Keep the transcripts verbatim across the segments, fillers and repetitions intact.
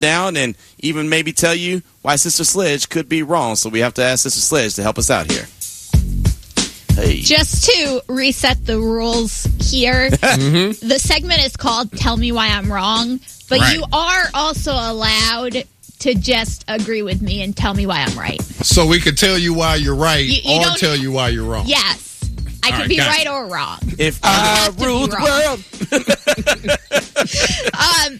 down and even maybe tell you why Sister Sledge could be wrong. So we have to ask Sister Sledge to help us out here. Hey. Just to reset the rules here, mm-hmm. the segment is called Tell Me Why I'm Wrong, but right. you are also allowed to just agree with me and tell me why I'm right. So we could tell you why you're right you, you or tell you why you're wrong. Yes. I All could right, be right or wrong. If I rule the world. um,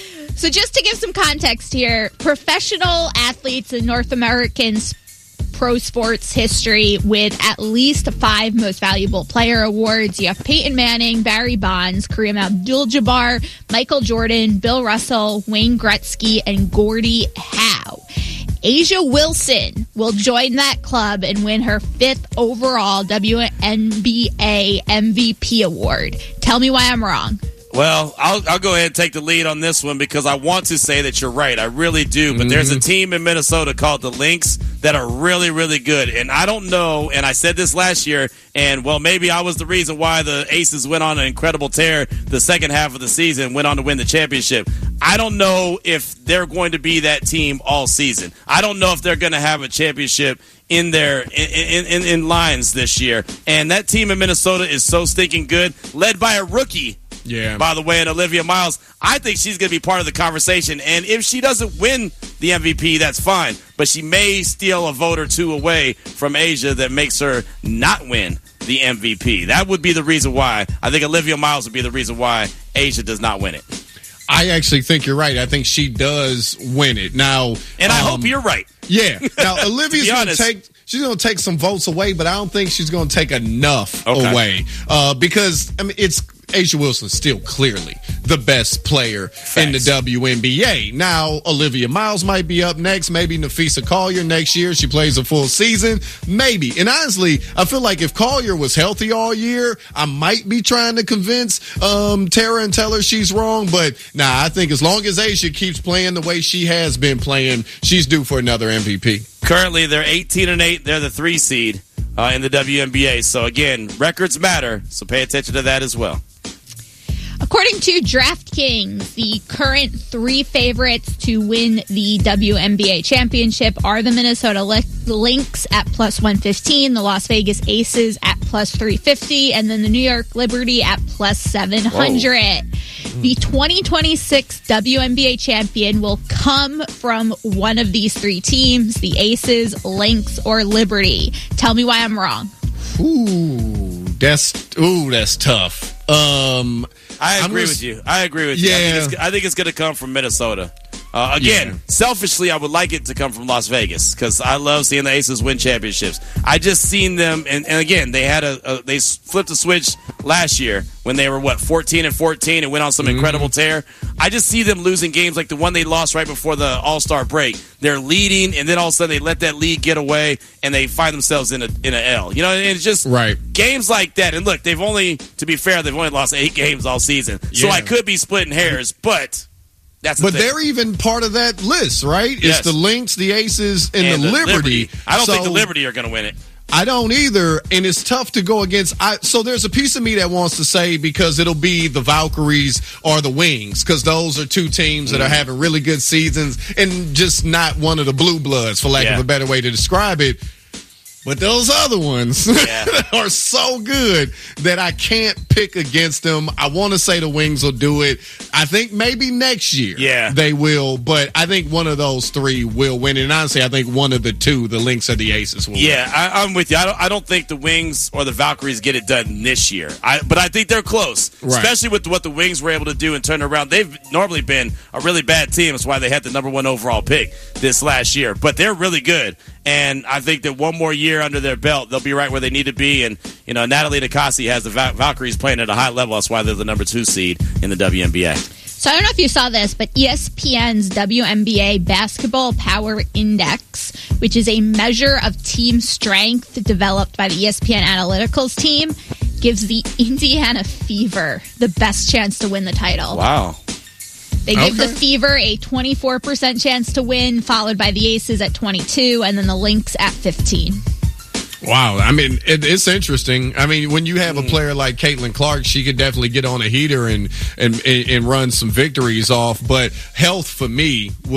so just to give some context here, professional athletes in North American's pro sports history with at least five most valuable player awards. You have Peyton Manning, Barry Bonds, Kareem Abdul-Jabbar, Michael Jordan, Bill Russell, Wayne Gretzky, and Gordie Howe. A'ja Wilson will join that club and win her fifth overall W N B A M V P award. Tell me why I'm wrong. Well, I'll, I'll go ahead and take the lead on this one because I want to say that you're right. I really do. But mm-hmm. there's a team in Minnesota called the Lynx that are really, really good. And I don't know, and I said this last year, and, well, maybe I was the reason why the Aces went on an incredible tear the second half of the season, went on to win the championship. I don't know if they're going to be that team all season. I don't know if they're going to have a championship in their in, in, in lines this year. And that team in Minnesota is so stinking good, led by a rookie. Yeah. By the way, and Olivia Miles, I think she's going to be part of the conversation. And if she doesn't win the M V P, that's fine. But she may steal a vote or two away from A'ja that makes her not win the M V P. That would be the reason why. I think Olivia Miles would be the reason why A'ja does not win it. I actually think you're right. I think she does win it. Now, and I um, hope you're right. Yeah. Now, Olivia's going to take... She's going to take some votes away, but I don't think she's going to take enough okay. away uh, because, I mean, it's A'ja Wilson's still clearly the best player Facts. in the W N B A. Now, Olivia Miles might be up next. Maybe Napheesa Collier next year. She plays a full season. Maybe. And honestly, I feel like if Collier was healthy all year, I might be trying to convince um, Tara and tell her she's wrong. But, nah, I think as long as A'ja keeps playing the way she has been playing, she's due for another M V P. Currently, they're eighteen and eight. They're the three seed uh, in the W N B A. So, again, records matter, so pay attention to that as well. According to DraftKings, the current three favorites to win the W N B A championship are the Minnesota Lynx at plus one fifteen, the Las Vegas Aces at plus three fifty, and then the New York Liberty at plus seven hundred. Whoa. The twenty twenty-six W N B A champion will come from one of these three teams, the Aces, Lynx, or Liberty. Tell me why I'm wrong. Ooh, that's ooh, that's tough. Um, I agree just, with you. I agree with you. Yeah. I think it's, I think it's going to come from Minnesota. Uh, again, yeah. selfishly, I would like it to come from Las Vegas because I love seeing the Aces win championships. I just seen them, and, and again, they had a, a they flipped a switch last year when they were what fourteen and fourteen and went on some mm-hmm. incredible tear. I just see them losing games like the one they lost right before the All-Star break. They're leading, and then all of a sudden they let that lead get away, and they find themselves in a in an L. You know, and it's just right. games like that. And look, they've only, to be fair, they've only lost eight games all season, yeah. so I could be splitting hairs, but. That's the but thing. They're even part of that list, right? Yes. It's the Lynx, the Aces, and, and the, the Liberty. Liberty. I don't so, think the Liberty are going to win it. I don't either, and it's tough to go against. I, so there's a piece of me that wants to say because it'll be the Valkyries or the Wings because those are two teams that mm. are having really good seasons and just not one of the blue bloods, for lack yeah. of a better way to describe it. But those other ones yeah. are so good that I can't pick against them. I want to say the Wings will do it. I think maybe next year yeah. they will, but I think one of those three will win. And honestly, I think one of the two, the Lynx or the Aces, will yeah, win. Yeah, I'm with you. I don't, I don't think the Wings or the Valkyries get it done this year. I, but I think they're close, right. especially with what the Wings were able to do and turn around. They've normally been a really bad team. That's why they had the number one overall pick this last year. But they're really good. And I think that one more year under their belt, they'll be right where they need to be. And, you know, Natalie Nikasi has the Val- Valkyries playing at a high level. That's why they're the number two seed in the W N B A. So I don't know if you saw this, but E S P N's W N B A Basketball Power Index, which is a measure of team strength developed by the E S P N Analyticals team, gives the Indiana Fever the best chance to win the title. Wow. They give okay. the Fever a twenty-four percent chance to win, followed by the Aces at twenty-two, and then the Lynx at fifteen. Wow. I mean, it, it's interesting. I mean, when you have mm. a player like Caitlin Clark, she could definitely get on a heater and, and, and run some victories off. But health for me